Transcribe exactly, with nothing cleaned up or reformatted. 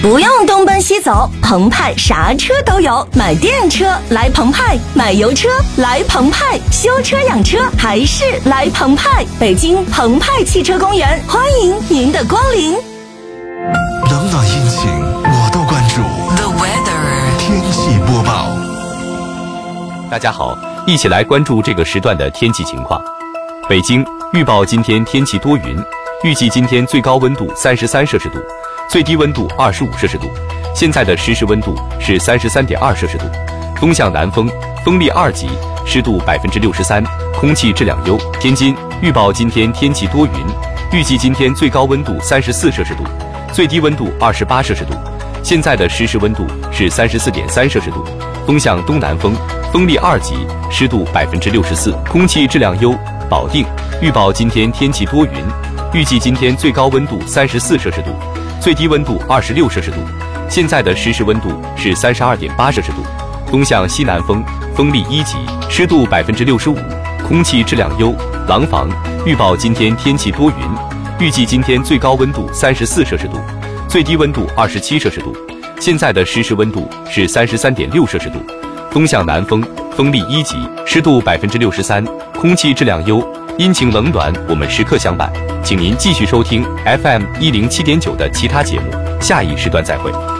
不用东奔西走，澎湃啥车都有。买电车来澎湃，买油车来澎湃，修车养车还是来澎湃。北京澎湃汽车公园，欢迎您的光临。 冷暖阴晴我都关注。 The weather 天气播报。 大家好，一起来关注这个时段的天气情况。北京预报今天天气多云，预计今天最高温度三十三摄氏度，最低温度二十五摄氏度。现在的实时温度是三十三点二摄氏度，风向南风，风力二级，湿度百分之六十三，空气质量优。天津预报今天天气多云，预计今天最高温度三十四摄氏度，最低温度二十八摄氏度。现在的实时温度是三十四点三摄氏度，风向东南风，风力二级，湿度百分之六十四，空气质量优。保定预报今天天气多云，预计今天最高温度三十四摄氏度，最低温度二十六摄氏度。现在的实时温度是三十二点八摄氏度，风向西南风，风力一级，湿度百分之六十五，空气质量优。廊坊预报今天天气多云，预计今天最高温度三十四摄氏度，最低温度二十七摄氏度。现在的实时温度是三十三点六摄氏度，风向南风，风力一级，湿度百分之六十三，空气质量优。阴晴冷暖，我们时刻相伴。请您继续收听 F M 一零七点九的其他节目，下一时段再会。